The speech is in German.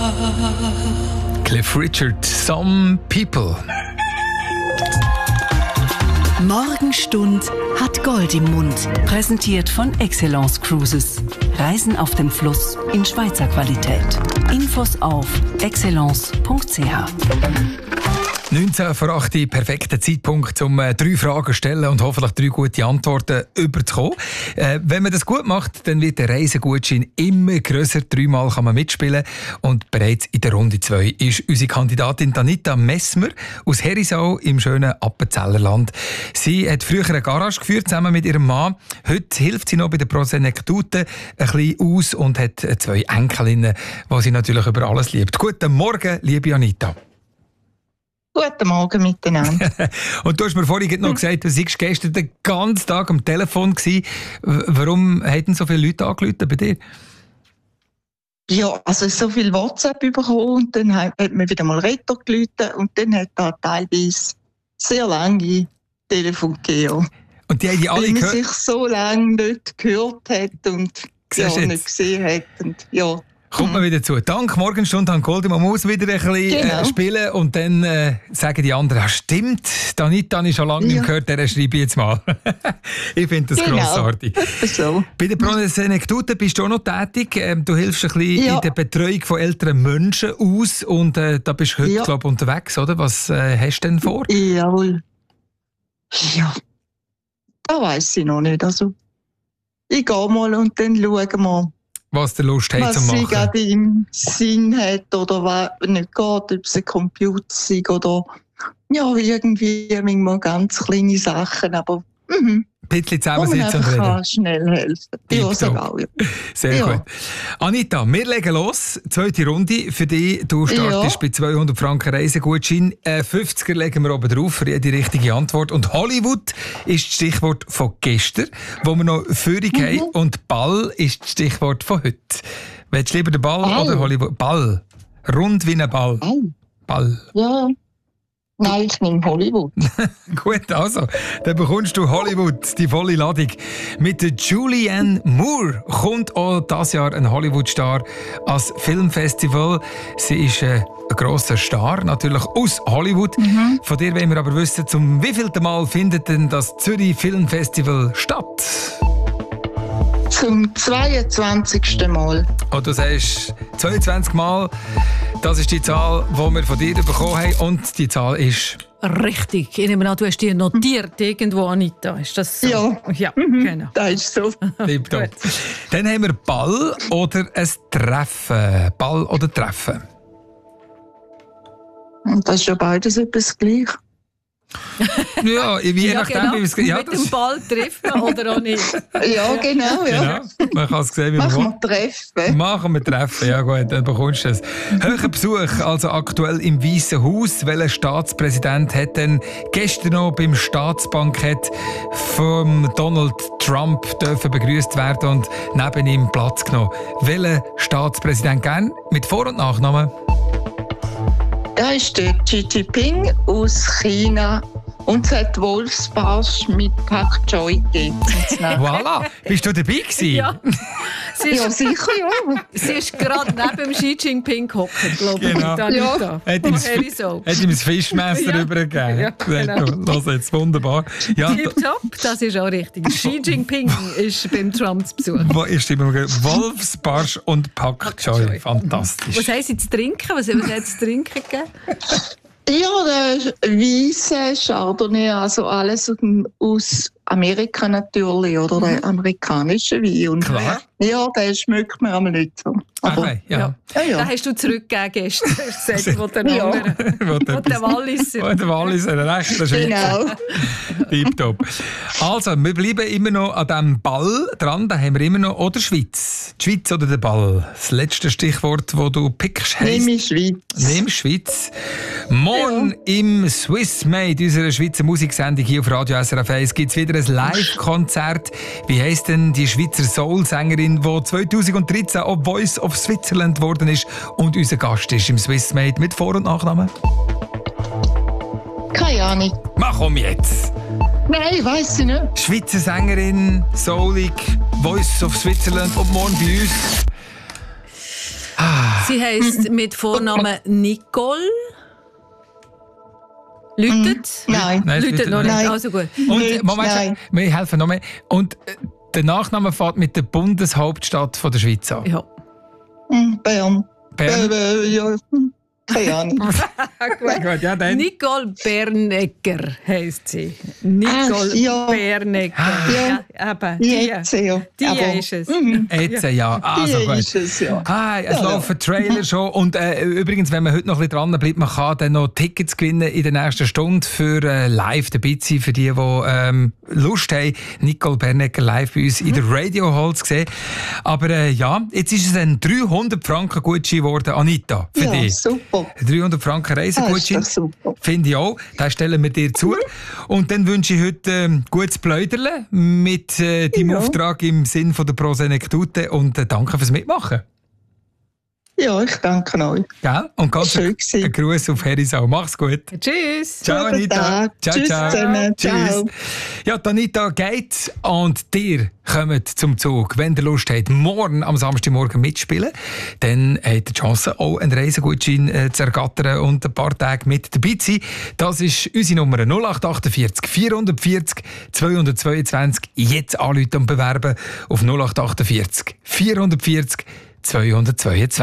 Cliff Richard, Some People. Morgenstund hat Gold im Mund. Präsentiert von Excellence Cruises. Reisen auf dem Fluss in Schweizer Qualität. Infos auf excellence.ch. 19 vor 8, perfekter Zeitpunkt, um 3 Fragen zu stellen und hoffentlich 3 gute Antworten überzukommen. Wenn man das gut macht, dann wird der Reisegutschein immer grösser. 3-mal kann man mitspielen. Und bereits in der Runde 2 ist unsere Kandidatin Anita Messmer aus Herisau im schönen Appenzellerland. Sie hat früher eine Garage geführt, zusammen mit ihrem Mann. Heute hilft sie noch bei der Prosenektute ein bisschen aus und hat 2 Enkelinnen, die sie natürlich über alles liebt. Guten Morgen, liebe Anita. Guten Morgen miteinander. Und du hast mir vorhin noch gesagt, du warst gestern den ganzen Tag am Telefon gewesen. Warum haben so viele Leute angerufen bei dir? Ja, also so viel WhatsApp bekommen und dann hat mir wieder mal Retter gerufen und dann hat da teilweise sehr lange Telefon gegeben. Und die haben die alle weil man gehört? sich so lange nicht gehört hat und nicht gesehen hat. Und, ja. Kommt man wieder zu. Dank Morgenstunde an Gold. Man muss wieder ein bisschen spielen und dann sagen die anderen, stimmt, Anita habe ich schon lange nicht gehört, der schreibe ich jetzt mal. Ich finde das grossartig. So. Bei der Prosenektute bist du auch noch tätig. Du hilfst ein bisschen in der Betreuung von älteren Menschen aus und da bist du heute, glaube ich, unterwegs, oder? Was hast du denn vor? Jawohl. Ja, da weiss ich noch nicht. Also, ich gehe mal und dann schauen wir, was der Lust hat zu machen. Was sie gerade im Sinn hat oder was nicht geht, ob es ein Computer ist oder ja, irgendwie manchmal ganz kleine Sachen, aber ein bisschen zusammensitzen und reden. Kann schnell helfen. Ja, sogar, ja. Sehr gut. Anita, wir legen los. 2. Runde für dich. Du startest bei 200 Franken Reisegutschein. 50er legen wir oben drauf für jede richtige Antwort. Und Hollywood ist das Stichwort von gestern, wo wir noch Führung haben. Und Ball ist das Stichwort von heute. Willst du lieber den Ball oder Hollywood? Ball. Rund wie ein Ball. Ball. Ja. Nein, ich nehme Hollywood. Gut, also, dann bekommst du Hollywood, die volle Ladung. Mit der Julianne Moore kommt auch dieses Jahr ein Hollywood-Star als Filmfestival. Sie ist ein grosser Star, natürlich aus Hollywood. Von dir wollen wir aber wissen, zum wievielten Mal findet denn das Zürich Filmfestival statt? Zum 22. Mal. Und du sagst 22 Mal. Das ist die Zahl, die wir von dir bekommen haben. Und die Zahl ist... Richtig. Ich nehme an, du hast die notiert irgendwo, Anita. Ist das so? Ja, genau. Das ist so. Tipptopp. Dann haben wir Ball oder ein Treffen. Ball oder Treffen? Und das ist ja beides etwas gleich. Ja, je nachdem, wie wir es... Mit dem Ball treffen oder auch nicht. Ja, genau. Man kann es sehen, wie Machen wir Treffen. Machen wir Treffen, ja gut, dann bekommst du es. Höherer Besuch, also aktuell im Weißen Haus. Welcher Staatspräsident hat denn gestern noch beim Staatsbankett von Donald Trump dürfen begrüßt werden und neben ihm Platz genommen? Welcher Staatspräsident gern mit Vor- und Nachnamen? Da ist der Xi Jinping aus China und es hat Wolfsbarsch mit Pak Choi gegeben. Voilà, bist du dabei gewesen? Ja. Ja, sicher, ja. Sie ist gerade neben Xi Jinping gehockt, glaube ich. Genau. Ja. Hat ihm das Fischmesser übergegeben. Ja, genau. Das ist jetzt wunderbar. Ja, Tipptopp, das ist auch richtig. Xi Jinping ist beim Trump zu Besuch. Wo ist immer Wolfsbarsch und Pak Choi. Fantastisch. Was haben Sie zu trinken? Was hat es zu trinken gegeben? Ja, der Weisse, Chardonnay, also alles aus Amerika natürlich, oder der amerikanische Wein. Und klar. Ja, den schmeckt mir einmal nicht so. Aber, okay, ja. Den hast du zurückgegeben gestern. Das ist von den anderen. Von den Walliser. Von den Walliser, ein rechter Schweizer. Genau. Tipptopp. Also, wir bleiben immer noch an diesem Ball dran. Da haben wir immer noch oder Schweiz. Die Schweiz oder der Ball? Das letzte Stichwort, das du pickst, heisst... Nehme Schweiz. Nehme Schweiz. Morgen im Swiss Made, unserer Schweizer Musiksendung hier auf Radio SRF 1, gibt es wieder ein Live-Konzert. Wie heisst denn die Schweizer Soul-Sängerin, die 2013 auch Voice of Switzerland geworden ist und unser Gast ist im Swiss Made mit Vor- und Nachnamen? Keine Ahnung. Mach komm jetzt! Nein, weiss ich nicht. Schweizer Sängerin, Soulig, Voice of Switzerland und morgen bei uns. Sie heisst mit Vornamen Nicole. Läutet? Nein. Läutet noch nicht. Nein. Also gut. Und Moment, wir helfen noch mehr. Und der Nachname fängt mit der Bundeshauptstadt von der Schweiz an. Ja. Bern. Bern? Ja, keine Ahnung. Gut, ja, dann. Nicole Bernegger heisst sie. Nicole ja. Bernegger. Ja, eben. Jetzt, ja. Die Aber, ist es. Jetzt, ja. Also die gut. ist es, ja. Es laufen Trailer schon. Und übrigens, wenn man heute noch ein bisschen dran bleibt, man kann dann noch Tickets gewinnen in der nächsten Stunde für live dabei zu sein, für die Lust haben, Nicole Bernegger live bei uns in der Radio Hall zu sehen. Aber jetzt ist es ein 300 Franken Gutschein geworden, Anita, für Ja, dich. super. 300 Franken Reisegutschein. Das ist doch super. Finde ich auch. Das stellen wir dir zu. Und dann wünsche ich heute gutes Pläuderle mit deinem Auftrag im Sinn von der Prosenektute und danke fürs Mitmachen. Ja, ich danke euch. Gell? Und ganz Schön ein gewesen. Gruß auf Herisau. Mach's gut. Tschüss. Ciao, Guten Anita. Tag. Ciao, Tschüss ciao. zusammen. Tschüss. Ciao. Ja, die Anita geht und dir kommt zum Zug. Wenn ihr Lust habt, morgen am Samstagmorgen mitspielen, dann habt ihr die Chance, auch einen Reisegutschein zu ergattern und ein paar Tage mit dabei zu sein. Das ist unsere Nummer 0848 440 222. Jetzt anrufen und bewerben auf 0848 440 222.